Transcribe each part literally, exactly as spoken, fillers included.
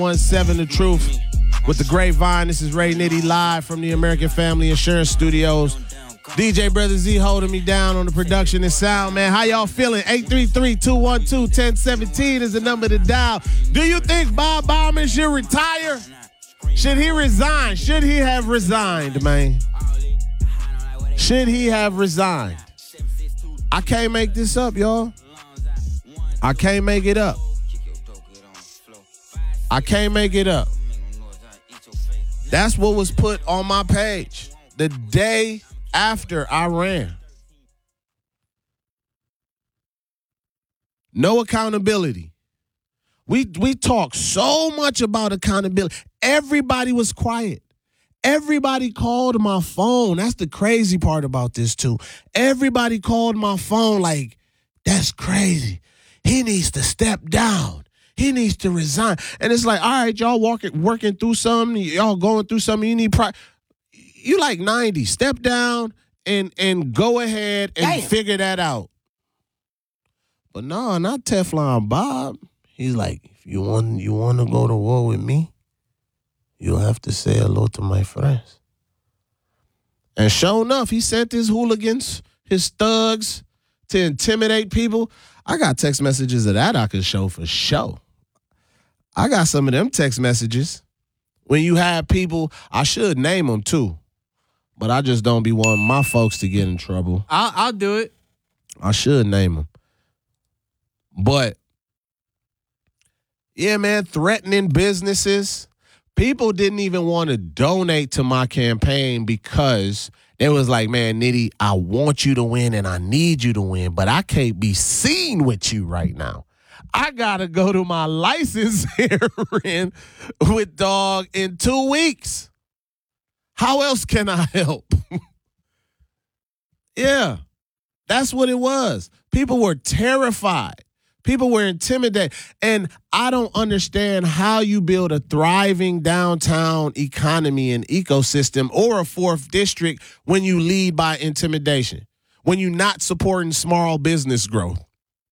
one seven The Truth with the Grapevine. This is Ray Nitty live from the American Family Insurance Studios. D J Brother Z holding me down on the production and sound, man. How y'all feeling? eight three three, two one two, one zero one seven is the number to dial. Do you think Bob Bauman should retire? Should he resign? Should he have resigned, man? Should he have resigned? I can't make this up, y'all. I can't make it up. I can't make it up. That's what was put on my page the day after I ran. No accountability. We we talk so much about accountability. Everybody was quiet. Everybody called my phone. That's the crazy part about this too. Everybody called my phone like, that's crazy. He needs to step down. He needs to resign. And it's like, all right, y'all walking, working through something. Y'all going through something. You need pri- You like ninety. Step down and and go ahead and Damn. figure that out. But no, not Teflon Bob. He's like, if you want, you want to go to war with me, you'll have to say hello to my friends. And sure enough, he sent his hooligans, his thugs, to intimidate people. I got text messages of that I could show for show. I got some of them text messages. When you have people, I should name them too, but I just don't be wanting my folks to get in trouble. I'll, I'll do it. I should name them. But, yeah, man, threatening businesses. People didn't even want to donate to my campaign because they was like, man, Nitty, I want you to win and I need you to win, but I can't be seen with you right now. I got to go to my license hearing with dog in two weeks. How else can I help? Yeah, that's what it was. People were terrified. People were intimidated. And I don't understand how you build a thriving downtown economy and ecosystem or a fourth district when you lead by intimidation, when you're not supporting small business growth,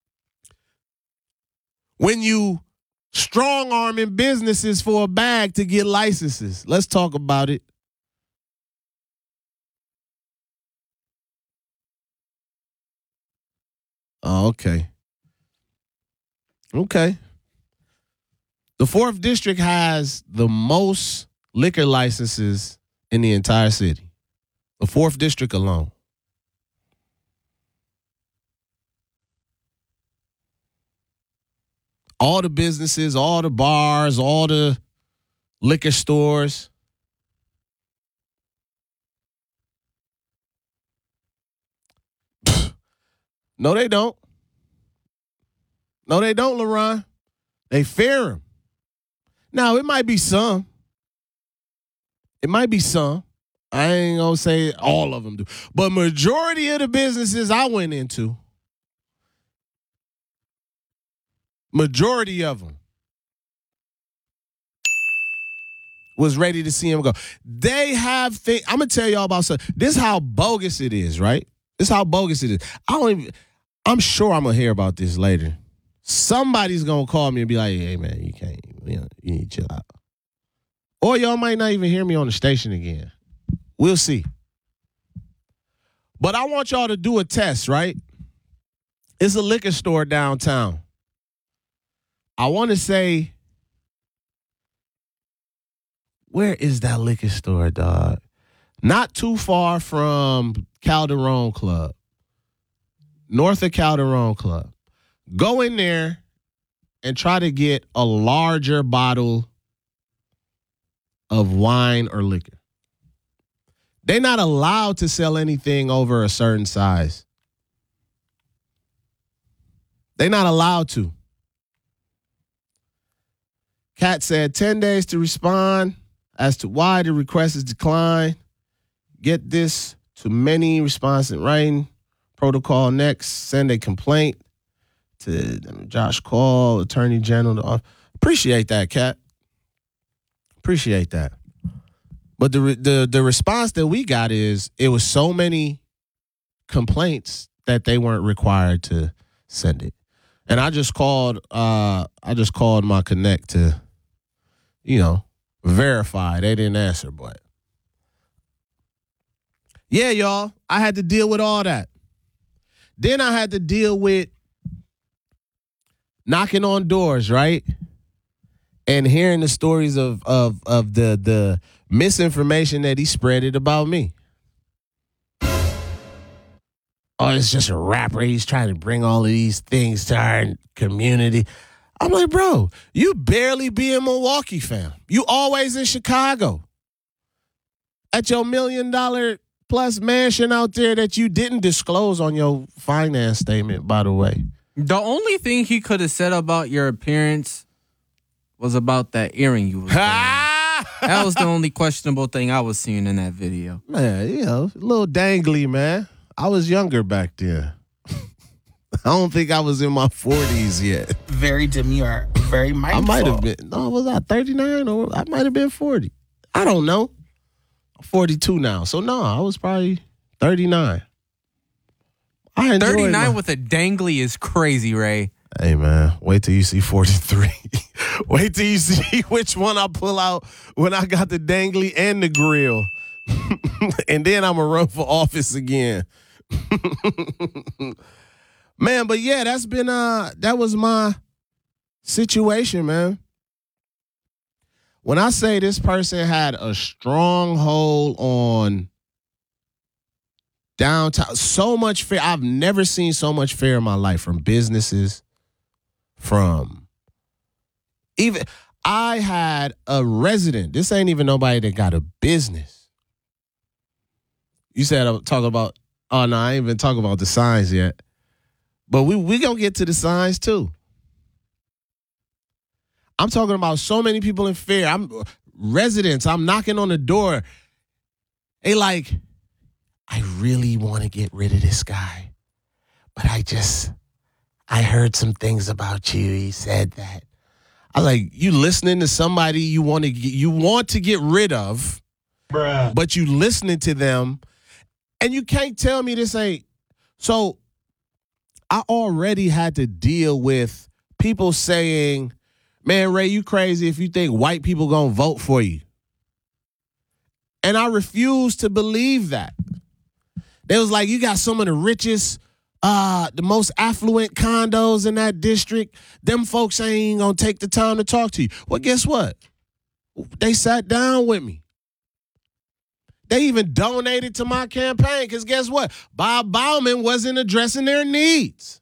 when you strong-arming businesses for a bag to get licenses. Let's talk about it. Oh, okay. Okay. The fourth district has the most liquor licenses in the entire city. The fourth district alone. All the businesses, all the bars, all the liquor stores. No, they don't. No, they don't, LaRon. They fear him. Now, it might be some. It might be some. I ain't going to say all of them do. But majority of the businesses I went into, majority of them was ready to see him go. They have things. I'm going to tell y'all about something. This is how bogus it is, right? This is how bogus it is. I don't even, I'm sure I'm going to hear about this later. Somebody's going to call me and be like, hey, man, you can't, you, know, you need to chill out. Or y'all might not even hear me on the station again. We'll see. But I want y'all to do a test, right? It's a liquor store downtown. I want to say, where is that liquor store, dog? Not too far from Calderon Club. North of Calderon Club. Go in there and try to get a larger bottle of wine or liquor. They're not allowed to sell anything over a certain size. They're not allowed to. Cat said ten days to respond as to why the request is declined. Get this to many response in writing. Protocol next. Send a complaint to Josh Call, Attorney General. Appreciate that, Cat. Appreciate that. But the the the response that we got is it was so many complaints that they weren't required to send it. And I just called uh I just called my connect to you know, verify. They didn't answer, but yeah, y'all, I had to deal with all that. Then I had to deal with knocking on doors, right? And hearing the stories of of of the the misinformation that he spreaded about me. Oh, it's just a rapper. He's trying to bring all of these things to our community. I'm like, bro, you barely be in Milwaukee, fam. You always in Chicago. At your million dollar plus mansion out there that you didn't disclose on your finance statement, by the way. The only thing he could have said about your appearance was about that earring you was wearing. That was the only questionable thing I was seeing in that video. Man, you know, a little dangly, man. I was younger back then. I don't think I was in my forties yet. Very demure, very mindful. I might have been. No, was I thirty-nine or I might have been forty? I don't know. I'm forty-two now. So, no, I was probably thirty-nine. I enjoyed thirty-nine my... with a dangly is crazy, Ray. Hey, man, wait till you see forty-three. Wait till you see which one I pull out when I got the dangly and the grill. And then I'm going to run for office again. Man, but yeah, that's been, uh, that was my situation, man. When I say this person had a stronghold on downtown, so much fear. I've never seen so much fear in my life from businesses, from even, I had a resident. This ain't even nobody that got a business. You said I'm talking about, oh, no, I ain't even talking about the signs yet. But we we going to get to the signs, too. I'm talking about so many people in fear. I'm residents. I'm knocking on the door. They like, I really want to get rid of this guy. But I just, I heard some things about you. He said that. I was like, you listening to somebody you want to get, you want to get rid of, bruh, but you listening to them, and you can't tell me this ain't. So I already had to deal with people saying, man, Ray, you crazy if you think white people gonna vote for you. And I refuse to believe that. They was like, you got some of the richest, uh, the most affluent condos in that district. Them folks ain't gonna take the time to talk to you. Well, guess what? They sat down with me. They even donated to my campaign because guess what? Bob Bauman wasn't addressing their needs.